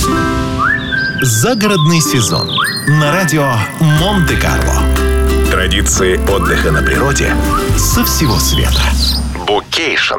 Загородный сезон на радио Монте-Карло. Традиции отдыха на природе со всего света. Букейшн.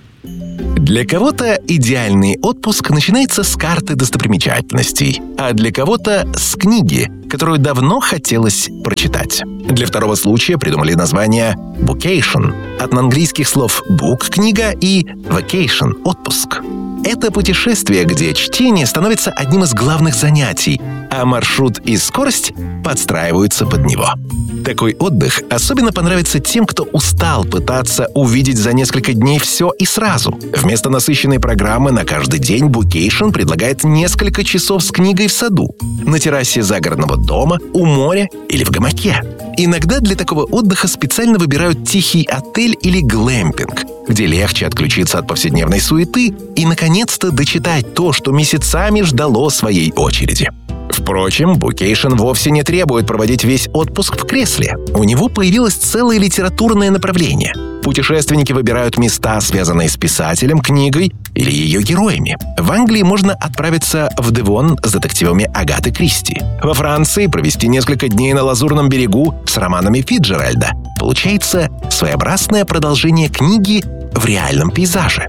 Для кого-то идеальный отпуск начинается с карты достопримечательностей, а для кого-то с книги, которую давно хотелось прочитать. Для второго случая придумали название «букейшн» от английских слов «book» — книга и «vacation» — отпуск. Это путешествие, где чтение становится одним из главных занятий, а маршрут и скорость подстраиваются под него. Такой отдых особенно понравится тем, кто устал пытаться увидеть за несколько дней все и сразу. Вместо насыщенной программы на каждый день Букейшн предлагает несколько часов с книгой в саду, на террасе загородного дома, у моря или в гамаке. Иногда для такого отдыха специально выбирают тихий отель или глэмпинг, где легче отключиться от повседневной суеты и, наконец-то, дочитать то, что месяцами ждало своей очереди. Впрочем, Букейшн вовсе не требует проводить весь отпуск в кресле. У него появилось целое литературное направление. Путешественники выбирают места, связанные с писателем, книгой или ее героями. В Англии можно отправиться в Девон с детективами Агаты Кристи. Во Франции провести несколько дней на Лазурном берегу с романами Фицджеральда. Получается своеобразное продолжение книги в реальном пейзаже.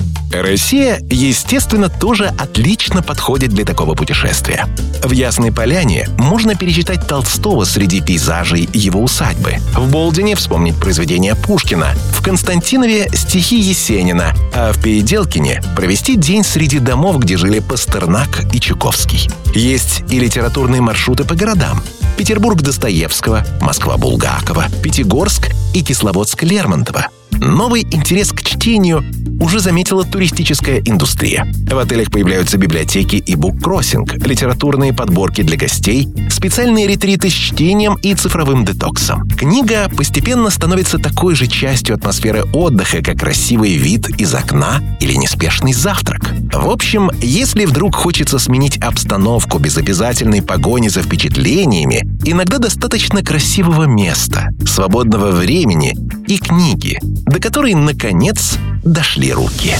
Россия, естественно, тоже отлично подходит для такого путешествия. В Ясной Поляне можно перечитать Толстого среди пейзажей его усадьбы. В Болдине вспомнить произведения Пушкина. В Константинове стихи Есенина. А в Переделкине провести день среди домов, где жили Пастернак и Чуковский. Есть и литературные маршруты по городам. Петербург Достоевского, Москва Булгакова, Пятигорск и Кисловодск Лермонтова. Новый интерес к чтению уже заметила туристическая индустрия. В отелях появляются библиотеки и буккроссинг, литературные подборки для гостей, специальные ретриты с чтением и цифровым детоксом. Книга постепенно становится такой же частью атмосферы отдыха, как красивый вид из окна или неспешный завтрак. В общем, если вдруг хочется сменить обстановку без обязательной погони за впечатлениями, иногда достаточно красивого места, свободного времени и книги, до которой, наконец, дошли руки.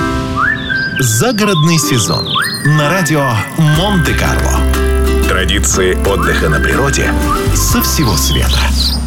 Загородный сезон на радио Монте-Карло. Традиции отдыха на природе со всего света.